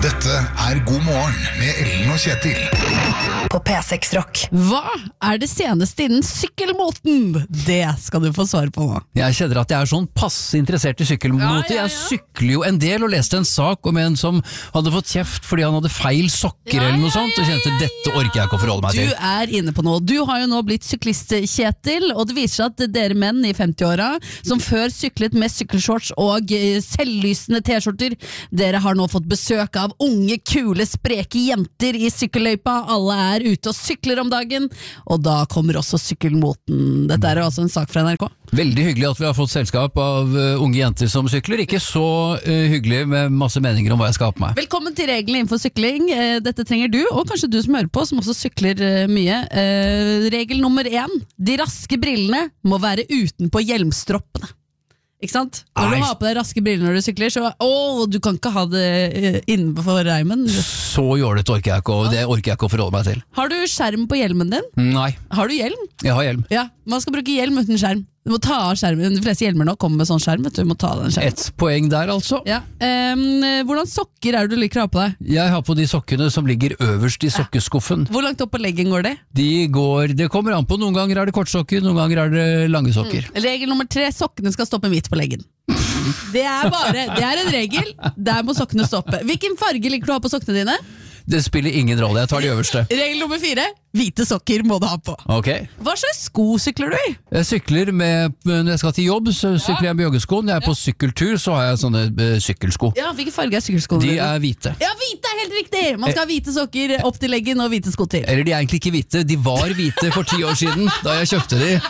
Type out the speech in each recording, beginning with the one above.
Dette God morgen med Ellen og Kjetil. På P6 Rock. Hva det seneste innen sykkelmoten? Det skal du få svar på nå. Jeg kjenner at jeg sånn passe interessert i sykkelmote. Jeg sykler jo en del og leste en sak om en som hadde fått kjeft fordi han hadde feil sokker eller noe sånt, og kjente dette orker jeg ikke å forholde meg til. Du inne på noe. Du har jo nå blitt syklist, Kjetil, og det viser seg at dere menn i 50-åra, som før syklet med sykkelshorts og selvlysende t-skjorter, dere har nå fått besøk av unge, kule, spreke jenter i sykkelløypa. Alle ute og sykler om dagen, og da kommer også sykkelmoten. Dette jo også en sak fra NRK. Veldig hyggelig at vi har fått selskap av unge jenter som sykler. Ikke så hyggelig med masse meninger om hva jeg skal ha på meg. Velkommen til reglene innenfor sykling. Dette trenger du, og kanskje du som hører på, som også sykler mye. Regel nummer 1. De raske brillene må være utenpå hjelmstroppene. Ikke sant? Når du har på deg raske briller når du sykler, så du kan ikke ha det innenfor reimen. Så jålete orker jeg ikke, og det orker jeg ikke å forholde meg til. Har du skjerm på hjelmen din? Nei. Har du hjelm? Jeg har hjelm. Ja, man skal bruke hjelm uten skjerm. Du må ta av skjermen. De fleste hjelmer nå kommer med sånn skjerm, vet du. Du må ta av den skjermen. Et poeng der, altså. Ja. Hvordan sokker det du liker å ha på deg? Jeg har på de sokkene som ligger øverst i sokkeskuffen. Hvor langt opp på leggen går det? Det kommer an på. Noen ganger det kortsokker, noen ganger det lange sokker. Regel nummer 3, sokkene skal stoppe midt på leggen. Det en regel. Der må sokkene stoppe. Hvilken farge liker du å ha på sokkene dine? Det spiller ingen rolle, jeg tar de øverste. Regel nummer 4, hvite sokker må du ha på. Ok. Hva slags sko sykler du i? Jeg sykler når jeg skal til jobb, så sykler jeg med joggesko. Når jeg på sykkeltur, så har jeg sånne sykkelsko. Ja, hvilken farge sykkelskoene? De hvite. Ja, hvite helt riktig! Man skal ha hvite sokker opp til leggen og hvite sko til. Eller de egentlig ikke hvite, de var hvite for 10 år siden, da jeg kjøpte de.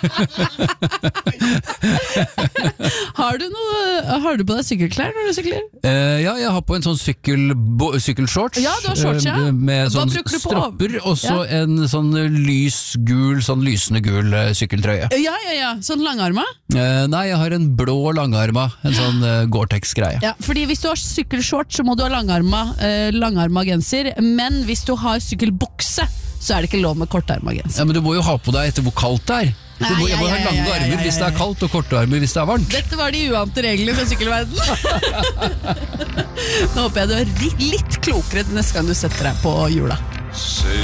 Har du på deg sykkelklær når du sykler? Ja, jeg har på en sånn sykkelshorts. Ja, du har shorts, ja. Med sånn stropper, og så en sånn lysende gul sykkeltrøye. Ja, sånn langarma? Nei, jeg har en blå langarma, en sånn Gore-Tex-greie. Ja, fordi hvis du har sykkelshorts, så må du ha langarma genser, men hvis du har sykkelbukse, så det ikke lov med kortarma genser. Ja, men du må jo ha på deg etter hvor kaldt det er. Jeg må ha lange armer hvis det er kaldt, og korte armer hvis det er varmt. Dette var de uante reglene for sykkelverden. Nå håper jeg du litt klokere til neste gang du setter deg på hjula.